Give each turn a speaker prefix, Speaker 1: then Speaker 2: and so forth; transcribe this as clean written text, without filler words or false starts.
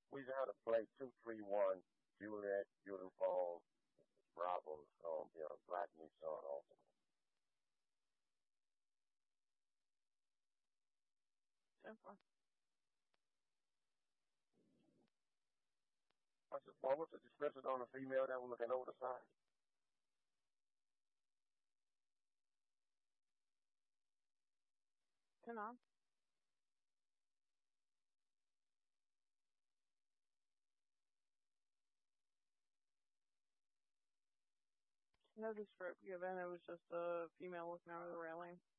Speaker 1: We just had to play 231 Juliet Uniform Bravo's Black Nissan Ultima.
Speaker 2: Simple.
Speaker 1: I said, what was the description on the female that was looking over the side?
Speaker 2: Turn on. No description given. It was just a female looking over the railing.